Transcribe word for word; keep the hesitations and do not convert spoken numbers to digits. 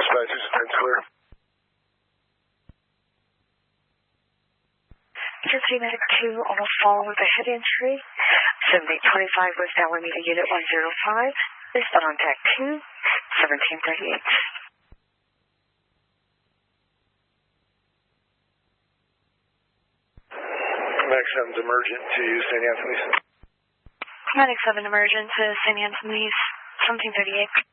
Dispatchers, ten's clear. Emergency Medic two on a fall with a head injury. seventy-eight twenty-five West Alameda Unit one oh five. Is contact two, seventeen thirty-eight. Medic seven's emergent to Saint Anthony's. Medic seven emergent to Saint Anthony's, seventeen thirty-eight.